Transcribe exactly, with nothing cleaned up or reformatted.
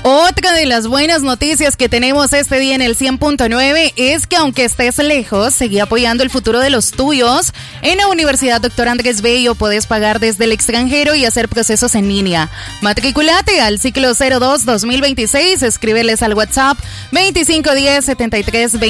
Otra de las buenas noticias que tenemos este día en el cien punto nueve es que aunque estés lejos, seguí apoyando el futuro de los tuyos. En la Universidad Doctor Andrés Bello puedes pagar desde el extranjero y hacer procesos en línea. Matriculate al ciclo cero dos dos mil veintiséis, escríbeles al WhatsApp veinticinco diez setenta y tres veinte.